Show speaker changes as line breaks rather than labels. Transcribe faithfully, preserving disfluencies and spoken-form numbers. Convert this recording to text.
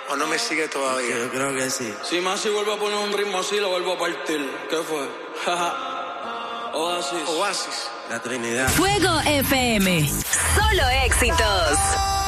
¿O no me sigue todavía?
Yo creo que sí.
Si Masi vuelve a poner un ritmo así, lo vuelvo a partir. ¿Qué fue? Oasis.
Oasis.
La Trinidad.
Fuego F M. Solo éxitos.